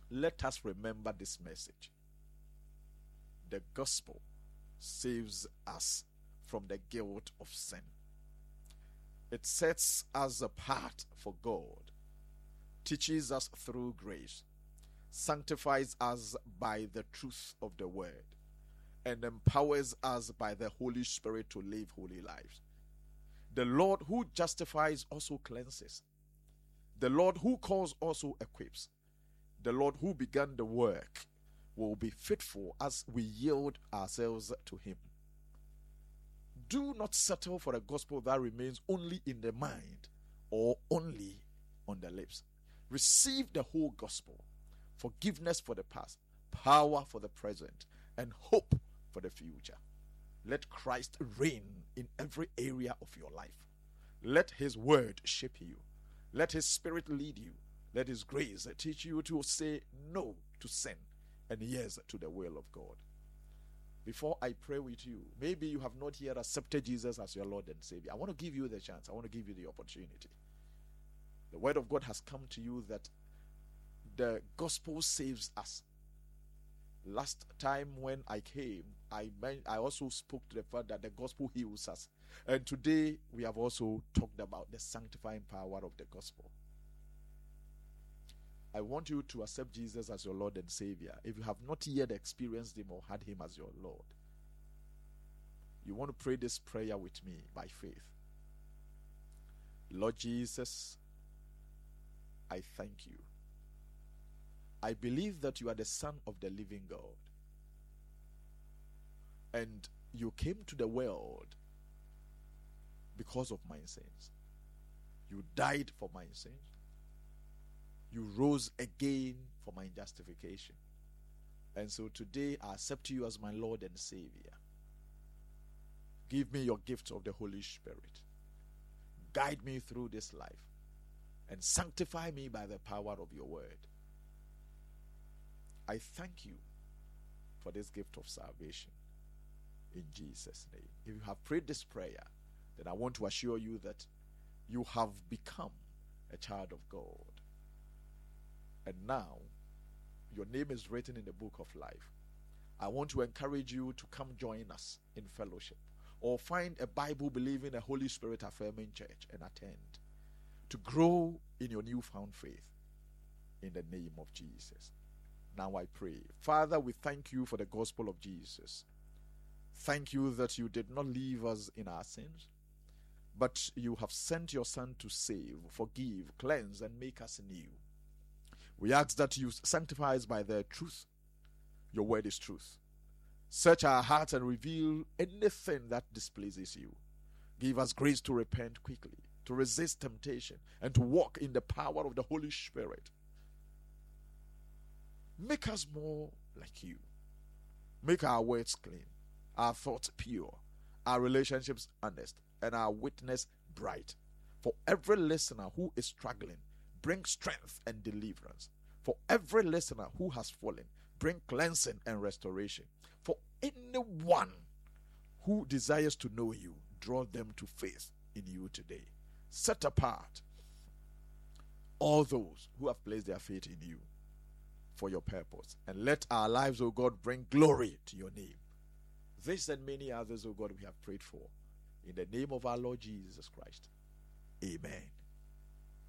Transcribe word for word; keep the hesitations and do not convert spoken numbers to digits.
Let us remember this message. The gospel saves us from the guilt of sin. It sets us apart for God, teaches us through grace, sanctifies us by the truth of the word, and empowers us by the Holy Spirit to live holy lives. The Lord who justifies also cleanses. The Lord who calls also equips. The Lord who began the work will be faithful as we yield ourselves to him. Do not settle for a gospel that remains only in the mind or only on the lips. Receive the whole gospel: forgiveness for the past, power for the present, and hope for the future. Let Christ reign in every area of your life. Let his word shape you. Let his spirit lead you. Let his grace teach you to say no to sin and yes to the will of God. Before I pray with you, maybe you have not yet accepted Jesus as your Lord and Savior. I want to give you the chance. I want to give you the opportunity. The word of God has come to you that the gospel saves us. Last time when I came, I meant, I also spoke to the fact that the gospel heals us. And today we have also talked about the sanctifying power of the gospel. I want you to accept Jesus as your Lord and Savior. If you have not yet experienced him or had him as your Lord, you want to pray this prayer with me by faith. Lord Jesus, I thank you. I believe that you are the Son of the living God. And you came to the world because of my sins. You died for my sins. You rose again for my justification. And so today I accept you as my Lord and Savior. Give me your gift of the Holy Spirit. Guide me through this life and sanctify me by the power of your word. I thank you for this gift of salvation in Jesus' name. If you have prayed this prayer, then I want to assure you that you have become a child of God. And now, your name is written in the book of life. I want to encourage you to come join us in fellowship, or find a Bible-believing, a Holy Spirit-affirming church and attend, to grow in your newfound faith in the name of Jesus. Now I pray. Father, we thank you for the gospel of Jesus. Thank you that you did not leave us in our sins, but you have sent your Son to save, forgive, cleanse, and make us new. We ask that you sanctify us by the truth. Your word is truth. Search our hearts and reveal anything that displeases you. Give us grace to repent quickly, to resist temptation, and to walk in the power of the Holy Spirit. Make us more like you. Make our words clean, our thoughts pure, our relationships honest, and our witness bright. For every listener who is struggling, bring strength and deliverance. For every listener who has fallen, bring cleansing and restoration. For anyone who desires to know you, draw them to faith in you today. Set apart all those who have placed their faith in you for your purpose. And let our lives, O God, bring glory to your name. This and many others, O God, we have prayed for. In the name of our Lord Jesus Christ. Amen.